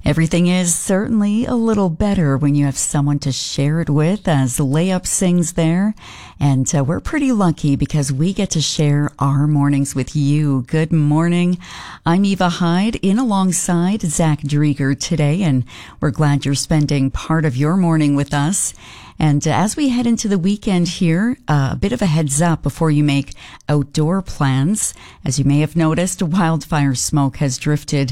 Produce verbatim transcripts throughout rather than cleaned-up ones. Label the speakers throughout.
Speaker 1: Everything is certainly a little better when you have someone to share it with, as Layup sings there. And uh, we're pretty lucky because we get to share our mornings with you. Good morning. I'm Eva Hyde in alongside Zach Drieger today, and we're glad you're spending part of your morning with us. And uh, as we head into the weekend here, uh, a bit of a heads up before you make outdoor plans. As you may have noticed, wildfire smoke has drifted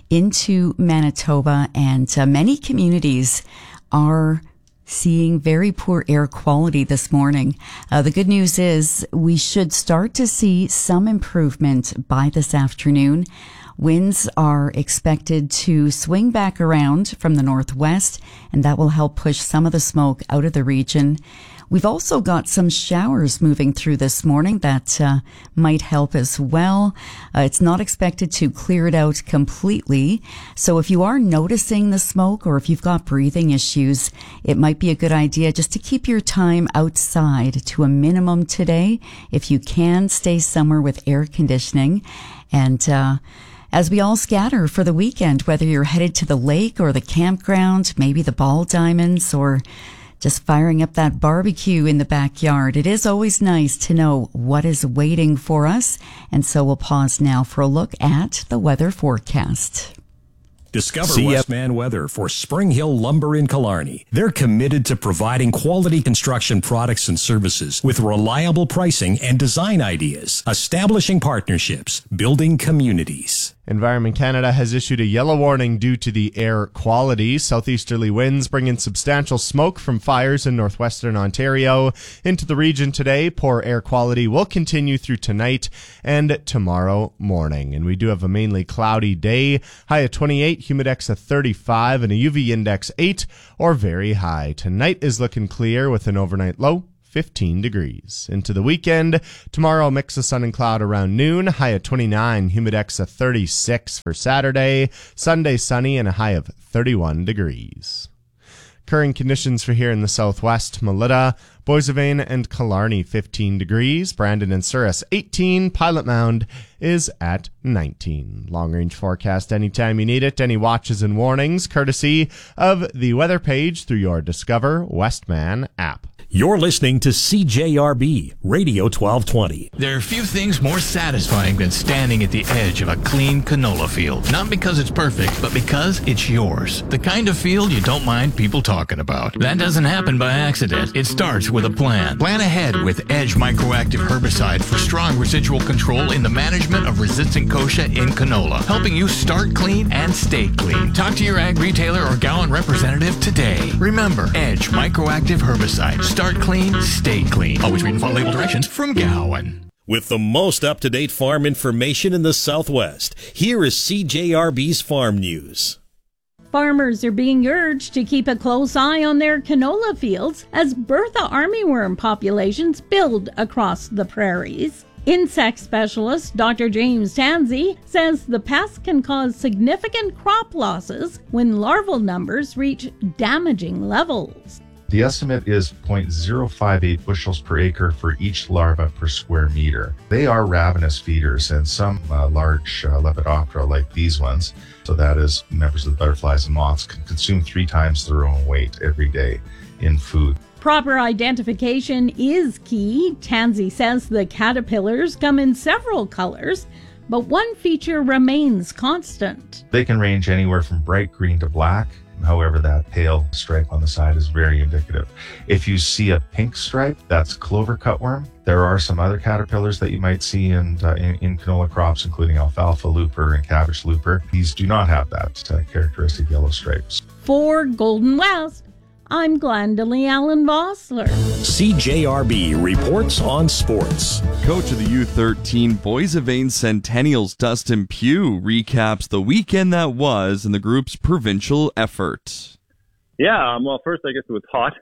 Speaker 1: into Manitoba, and uh, many communities are seeing very poor air quality this morning. Uh, the good news is we should start to see some improvement by this afternoon. Winds are expected to swing back around from the northwest, and that will help push some of the smoke out of the region. We've also got some showers moving through this morning that uh, might help as well. Uh, it's not expected to clear it out completely. So if you are noticing the smoke, or if you've got breathing issues, it might be a good idea just to keep your time outside to a minimum today. If you can, stay somewhere with air conditioning. And uh as we all scatter for the weekend, whether you're headed to the lake or the campground, maybe the ball diamonds, or just firing up that barbecue in the backyard, it is always nice to know what is waiting for us. And so we'll pause now for a look at the weather forecast.
Speaker 2: Discover C F Westman Weather for Spring Hill Lumber in Killarney. They're committed to providing quality construction products and services with reliable pricing and design ideas, establishing partnerships, building communities.
Speaker 3: Environment Canada has issued a yellow warning due to the air quality. Southeasterly winds bring in substantial smoke from fires in northwestern Ontario into the region today. Poor air quality will continue through tonight and tomorrow morning. And we do have a mainly cloudy day. High at twenty-eight, humidex at thirty-five, and a U V index eight or very high. Tonight is looking clear with an overnight low fifteen degrees. Into the weekend, tomorrow a mix of sun and cloud around noon, high at twenty-nine, humidex at thirty-six for Saturday, Sunday sunny and a high of thirty-one degrees. Current conditions for here in the southwest: Melita, Boissevain and Killarney fifteen degrees, Brandon and Souris eighteen, Pilot Mound is at nineteen. Long range forecast anytime you need it. Any watches and warnings courtesy of the weather page through your Discover Westman app.
Speaker 2: You're listening to C J R B Radio twelve twenty.
Speaker 4: There are few things more satisfying than standing at the edge of a clean canola field. Not because it's perfect, but because it's yours. The kind of field you don't mind people talking about. That doesn't happen by accident. It starts with a plan. Plan ahead with Edge Microactive Herbicide for strong residual control in the management of resistant kochia in canola, helping you start clean and stay clean. Talk to your ag retailer or Gowan representative today. Remember, Edge Microactive Herbicide. Start clean, stay clean. Always read and follow label directions from Gowan.
Speaker 2: With the most up-to-date farm information in the Southwest, here is C J R B's Farm News.
Speaker 5: Farmers are being urged to keep a close eye on their canola fields as Bertha armyworm populations build across the prairies. Insect specialist Doctor James Tansey says the pest can cause significant crop losses when larval numbers reach damaging levels.
Speaker 6: The estimate is zero point zero five eight bushels per acre for each larva per square meter. They are ravenous feeders, and some uh, large uh, Lepidoptera, like these ones, so that is members of the butterflies and moths, can consume three times their own weight every day in food.
Speaker 5: Proper identification is key. Tansey says the caterpillars come in several colors, but one feature remains constant.
Speaker 6: They can range anywhere from bright green to black. However, that pale stripe on the side is very indicative. If you see a pink stripe, that's clover cutworm. There are some other caterpillars that you might see in, uh, in, in canola crops, including alfalfa looper and cabbage looper. These do not have that uh, characteristic yellow stripes.
Speaker 5: For Golden West, I'm Glendalee Allen Vossler.
Speaker 2: C J R B reports on sports.
Speaker 7: Coach of the U thirteen Boissevain Centennials, Dustin Pugh, recaps the weekend that was in the group's provincial effort.
Speaker 8: Yeah, um, well, first I guess it was hot,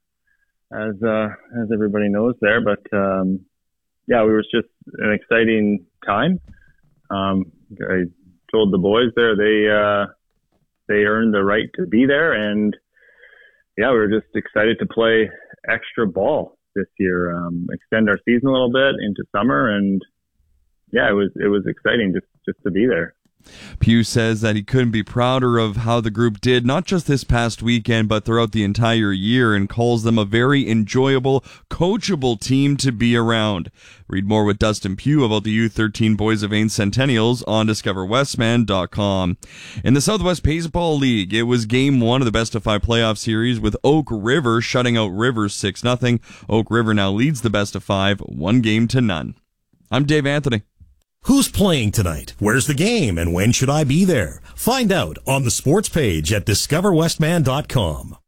Speaker 8: as uh, as everybody knows there, but um, yeah, it was just an exciting time. Um, I told the boys there they uh, they earned the right to be there, and yeah, we were just excited to play extra ball this year, um, extend our season a little bit into summer, and yeah, it was it was exciting just, just to be there.
Speaker 7: Pugh says that he couldn't be prouder of how the group did, not just this past weekend, but throughout the entire year, and calls them a very enjoyable, coachable team to be around. Read more with Dustin Pugh about the U thirteen Boys of Ain Centennials on discover westman dot com. In the Southwest Baseball League, it was game one of the best of five playoff series with Oak River shutting out Rivers six nothing. Oak River now leads the best of five, one game to none. I'm Dave Anthony.
Speaker 2: Who's playing tonight? Where's the game? And when should I be there? Find out on the sports page at discover westman dot com.